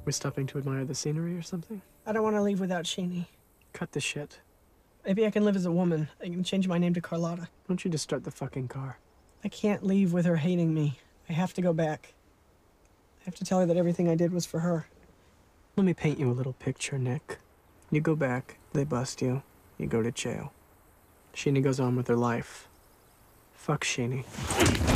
We stopping to admire the scenery or something? I don't want to leave without Sheenie. Cut the shit. Maybe I can live as a woman. I can change my name to Carlotta. Why don't you just start the fucking car? I can't leave with her hating me. I have to go back. I have to tell her that everything I did was for her. Let me paint you a little picture, Nick. You go back, they bust you, you go to jail. Sheenie goes on with her life. Fuck Sheenie.